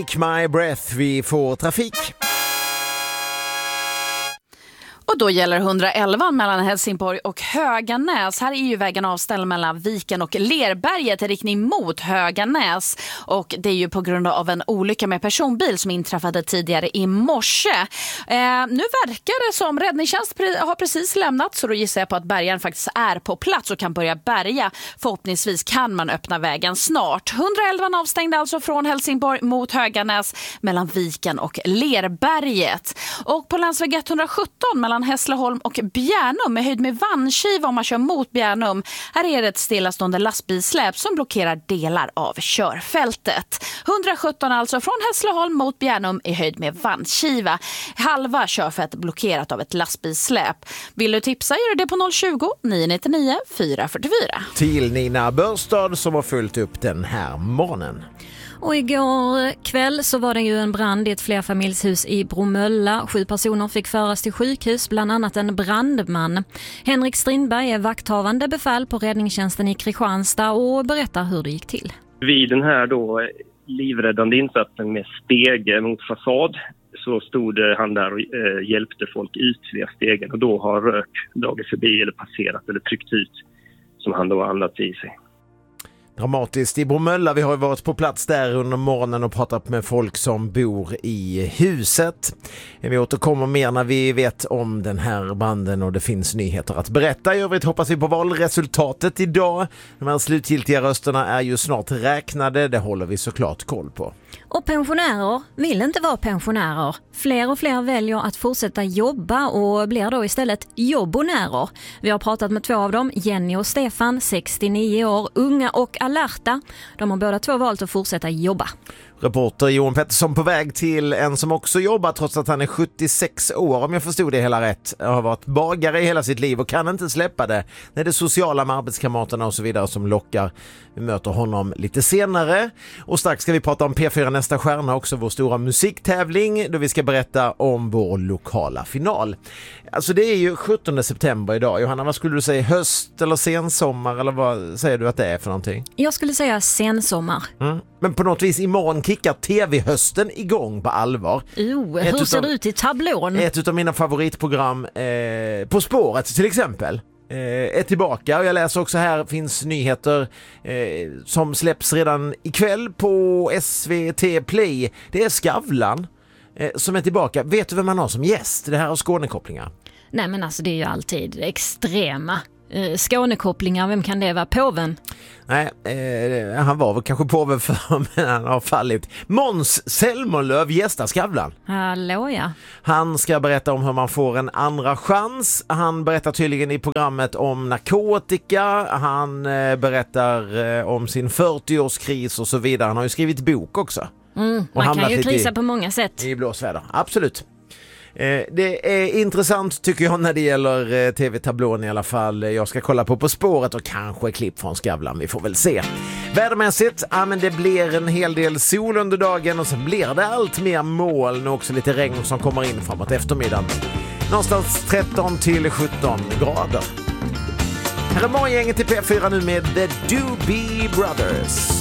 Take my breath, vi får trafik. Och då gäller 111 mellan Helsingborg och Höganäs. Här är ju vägen avställd mellan Viken och Lerberget i riktning mot Höganäs. Och det är ju på grund av en olycka med personbil som inträffade tidigare i morse. Nu verkar det som räddningstjänst har precis lämnat, så då gissar jag på att bärgaren faktiskt är på plats och kan börja bärga. Förhoppningsvis kan man öppna vägen snart. 111 avstängd alltså från Helsingborg mot Höganäs mellan Viken och Lerberget. Och på länsväg 117 mellan Hässleholm och Bjärnum med höjd med Vanskiva om man kör mot Bjärnum. Här är det ett stillastående lastbilsläp som blockerar delar av körfältet. 117 alltså från Hässleholm mot Bjärnum i höjd med Vanskiva. Halva körfältet blockerat av ett lastbilsläp. Vill du tipsa gör du det på 020 999 444. Till Nina Börstad som har följt upp den här morgonen. Och igår kväll så var det ju en brand i ett flerfamiljshus i Bromölla. 7 personer fick föras till sjukhus, bland annat en brandman. Henrik Strindberg är vakthavande befäl på räddningstjänsten i Kristianstad och berättar hur det gick till. Vid den här då livräddande insatsen med stege mot fasad så stod han där och hjälpte folk ut via stegen. Och då har rök dragit förbi eller passerat eller tryckt ut som han då andats i sig. Dramatiskt i Bromölla. Vi har varit på plats där under morgonen och pratat med folk som bor i huset. Vi återkommer mer när vi vet om den här branden och det finns nyheter att berätta. I övrigt hoppas vi på valresultatet idag. De här slutgiltiga rösterna är ju snart räknade. Det håller vi såklart koll på. Och pensionärer vill inte vara pensionärer. Fler och fler väljer att fortsätta jobba och blir då istället jobbonärer. Vi har pratat med 2 av dem, Jenny och Stefan, 69 år, unga och alerta. De har båda 2 valt att fortsätta jobba. Reporter Johan Pettersson på väg till en som också jobbar trots att han är 76 år, om jag förstod det hela rätt. Han har varit bagare i hela sitt liv och kan inte släppa det. Det är det sociala med arbetskamraterna och så vidare som lockar. Vi möter honom lite senare. Och strax ska vi prata om P4 Nästa Stjärna, också vår stora musiktävling, då vi ska berätta om vår lokala final. Alltså det är ju 17 september idag. Johanna, vad skulle du säga? Höst eller sensommar? Eller vad säger du att det är för någonting? Jag skulle säga sensommar. Men på något vis imorgon kickar tv-hösten igång på allvar. Hur ser det ut i tablån? Ett av mina favoritprogram, På spåret till exempel, är tillbaka. Och jag läser också här finns nyheter som släpps redan ikväll på SVT Play. Det är Skavlan som är tillbaka. Vet du vem man har som gäst? Det här har Skånekopplingar. Nej, men alltså det är ju alltid extrema Skånekopplingar. Vem kan det vara? Påven? Nej, han var väl kanske påven för, men han har fallit. Måns Zelmerlöw gästar Skavlan. Hallå, ja. Han ska berätta om hur man får en andra chans. Han berättar tydligen i programmet om narkotika. Han berättar om sin 40-årskris och så vidare. Han har ju skrivit bok också. Man kan ju krisa på många sätt. I blåsväder, absolut. Det är intressant tycker jag när det gäller tv-tablån i alla fall. Jag ska kolla på spåret och kanske klipp från Skavlan, vi får väl se. Vädermässigt, men det blir en hel del sol under dagen och sen blir det allt mer moln och också lite regn som kommer in framåt eftermiddagen. Någonstans 13 till 17 grader. Här är morgongänget till P4 nu med The Doobie Brothers.